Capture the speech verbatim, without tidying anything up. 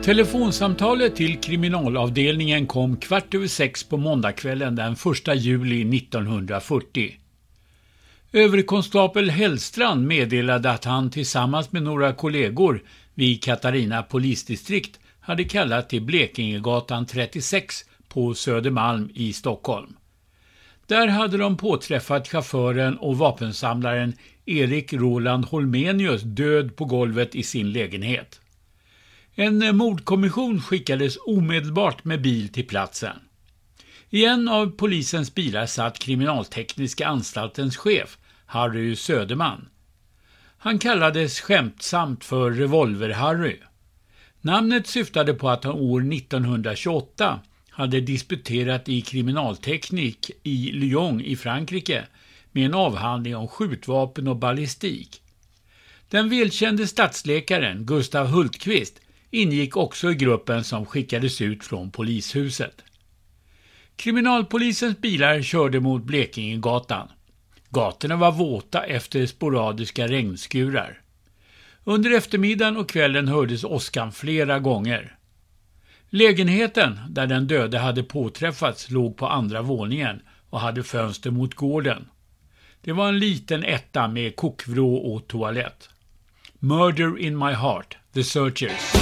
Telefonsamtalet till kriminalavdelningen kom kvart över sex på måndagskvällen den första juli nittonhundrafyrtio. Överkonstapel Hellstrand meddelade att han tillsammans med några kollegor vid Katarina polisdistrikt hade kallat till Blekingegatan trettiosex på Södermalm i Stockholm. Där hade de påträffat chauffören och vapensamlaren Erik Roland Holmenius död på golvet i sin lägenhet. En mordkommission skickades omedelbart med bil till platsen. I en av polisens bilar satt kriminaltekniska anstaltens chef, Harry Söderman. Han kallades skämtsamt för Revolver-Harry. Namnet syftade på att han år nittonhundratjugoåtta hade disputerat i kriminalteknik i Lyon i Frankrike med en avhandling om skjutvapen och ballistik. Den välkände stadsläkaren Gustav Hultqvist ingick också i gruppen som skickades ut från polishuset. Kriminalpolisens bilar körde mot Blekingegatan. Gatorna var våta efter sporadiska regnskurar. Under eftermiddagen och kvällen hördes åskan flera gånger. Lägenheten där den döde hade påträffats låg på andra våningen och hade fönster mot gården. Det var en liten etta med kokvrå och toalett. Murder in my heart, The Searchers.